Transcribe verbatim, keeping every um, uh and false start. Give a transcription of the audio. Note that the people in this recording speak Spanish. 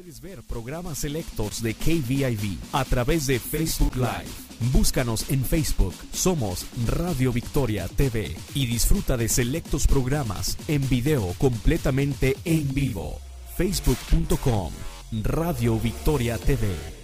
Puedes ver programas selectos de K V I V a través de Facebook Live. Búscanos en Facebook, somos Radio Victoria T V y disfruta de selectos programas en video completamente en vivo. facebook punto com Radio Victoria T V.